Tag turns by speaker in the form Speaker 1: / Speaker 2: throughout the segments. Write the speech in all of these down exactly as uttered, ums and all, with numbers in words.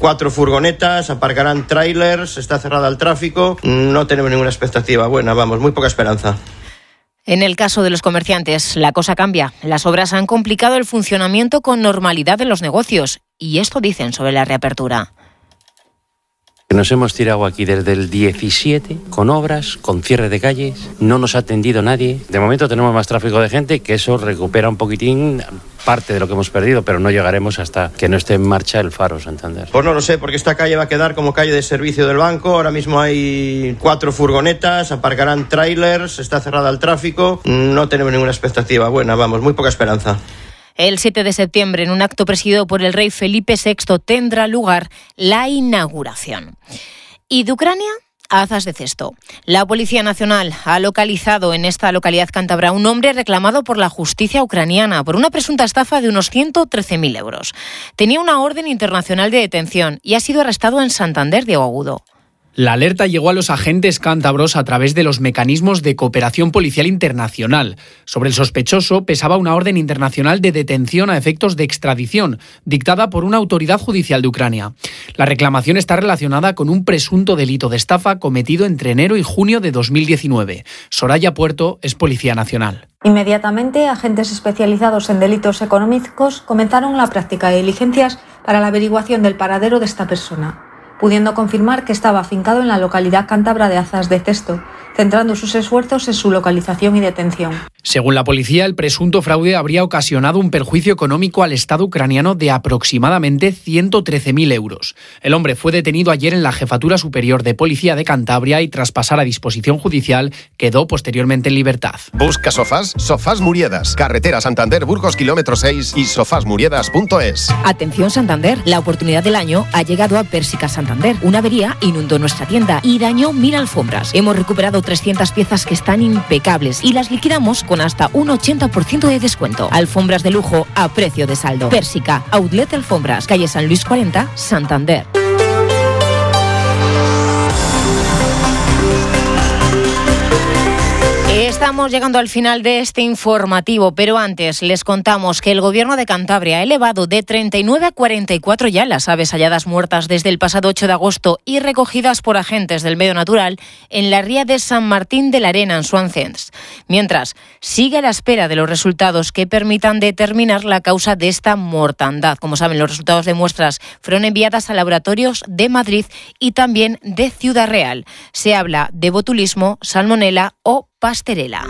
Speaker 1: cuatro furgonetas, aparcarán trailers, está cerrada el tráfico. No tenemos ninguna expectativa buena, vamos, muy poca esperanza.
Speaker 2: En el caso de los comerciantes, la cosa cambia. Las obras han complicado el funcionamiento con normalidad de los negocios. Y esto dicen sobre la reapertura.
Speaker 3: Nos hemos tirado aquí desde el diecisiete con obras, con cierre de calles, no nos ha atendido nadie. De momento tenemos más tráfico de gente, que eso recupera un poquitín parte de lo que hemos perdido, pero no llegaremos hasta que no esté en marcha el Faro Santander.
Speaker 1: Pues no lo sé, porque esta calle va a quedar como calle de servicio del banco. Ahora mismo hay cuatro furgonetas, aparcarán trailers, está cerrada el tráfico. No tenemos ninguna expectativa buena, vamos, muy poca esperanza.
Speaker 2: El siete de septiembre, en un acto presidido por el rey Felipe sexto, tendrá lugar la inauguración. ¿Y de Ucrania? A Azas de Cesto. La Policía Nacional ha localizado en esta localidad cántabra un hombre reclamado por la justicia ucraniana por una presunta estafa de unos ciento trece mil euros. Tenía una orden internacional de detención y ha sido arrestado en Santander, Diego Agudo.
Speaker 4: La alerta llegó a los agentes cántabros a través de los mecanismos de cooperación policial internacional. Sobre el sospechoso pesaba una orden internacional de detención a efectos de extradición, dictada por una autoridad judicial de Ucrania. La reclamación está relacionada con un presunto delito de estafa cometido entre enero y junio de dos mil diecinueve. Soraya Puerto es Policía Nacional.
Speaker 5: Inmediatamente, agentes especializados en delitos económicos comenzaron la práctica de diligencias para la averiguación del paradero de esta persona, pudiendo confirmar que estaba afincado en la localidad cántabra de Azas de Cesto, centrando sus esfuerzos en su localización y detención.
Speaker 4: Según la policía, el presunto fraude habría ocasionado un perjuicio económico al Estado ucraniano de aproximadamente ciento trece mil euros. El hombre fue detenido ayer en la Jefatura Superior de Policía de Cantabria y, tras pasar a disposición judicial, quedó posteriormente en libertad.
Speaker 6: ¿Busca sofás? Sofás Muriedas, carretera Santander Burgos kilómetro seis y sofás muriedas punto es.
Speaker 2: Atención Santander, la oportunidad del año ha llegado a Pérsica Santander. Una avería inundó nuestra tienda y dañó mil alfombras. Hemos recuperado trescientas piezas que están impecables y las liquidamos con hasta un ochenta por ciento de descuento. Alfombras de lujo a precio de saldo. Pérsica, Outlet Alfombras, calle San Luis cuarenta, Santander. Estamos llegando al final de este informativo, pero antes les contamos que el Gobierno de Cantabria ha elevado de treinta y nueve a cuarenta y cuatro ya las aves halladas muertas desde el pasado ocho de agosto y recogidas por agentes del medio natural en la ría de San Martín de la Arena, en Swansea. Mientras, sigue a la espera de los resultados que permitan determinar la causa de esta mortandad. Como saben, los resultados de muestras fueron enviadas a laboratorios de Madrid y también de Ciudad Real. Se habla de botulismo, salmonela o Pasterela.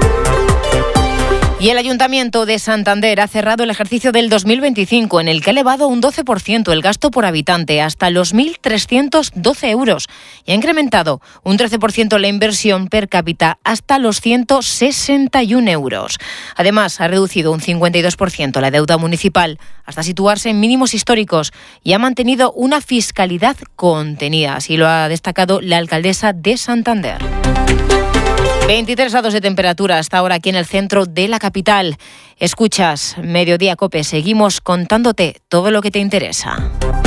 Speaker 2: Y el Ayuntamiento de Santander ha cerrado el ejercicio del dos mil veinticinco, en el que ha elevado un doce por ciento el gasto por habitante hasta los mil trescientos doce euros y ha incrementado un trece por ciento la inversión per cápita hasta los ciento sesenta y un euros. Además, ha reducido un cincuenta y dos por ciento la deuda municipal hasta situarse en mínimos históricos y ha mantenido una fiscalidad contenida. Así lo ha destacado la alcaldesa de Santander. veintitrés grados de temperatura hasta ahora aquí en el centro de la capital. Escuchas Mediodía Cope, seguimos contándote todo lo que te interesa.